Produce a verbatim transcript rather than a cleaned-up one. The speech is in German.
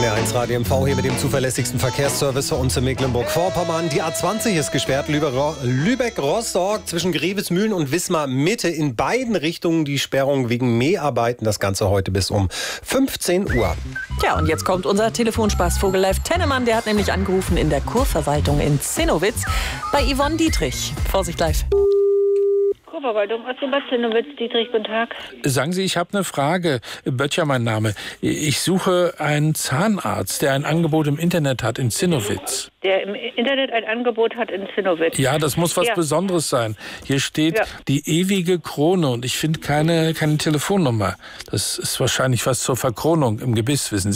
R eins Radio M V hier mit dem zuverlässigsten Verkehrsservice für uns in Mecklenburg-Vorpommern. Die A zwanzig ist gesperrt, Lübeck-Rostock zwischen Grevesmühlen und Wismar-Mitte. In beiden Richtungen die Sperrung wegen Mäharbeiten. Das Ganze heute bis um fünfzehn Uhr. Ja, und jetzt kommt unser Telefonspaßvogel Live Tennemann. Der hat nämlich angerufen in der Kurverwaltung in Zinnowitz bei Yvonne Dietrich. Vorsicht live. Kurverwaltung aus dem Bad Zinnowitz. Dietrich, guten Tag. Sagen Sie, ich habe eine Frage. Böttcher mein Name. Ich suche einen Zahnarzt, der ein Angebot im Internet hat in Zinnowitz. Der im Internet ein Angebot hat in Zinnowitz. Ja, das muss was ja. Besonderes sein. Hier steht ja. die ewige Krone und ich finde keine, keine Telefonnummer. Das ist wahrscheinlich was zur Verkronung im Gebiss, wissen Sie.